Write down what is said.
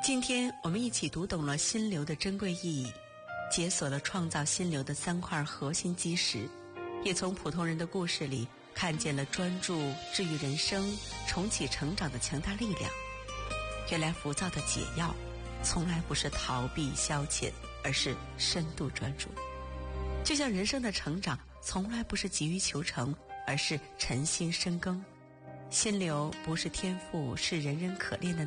今天我们一起读懂了心流的珍贵意义，解锁了创造心流的3块核心基石，也从普通人的故事里看见了专注治愈人生、重启成长的强大力量。原来浮躁的解药从来不是逃避消遣，而是深度专注。就像人生的成长从来不是急于求成，而是沉心深耕。心流不是天赋，是人人可练的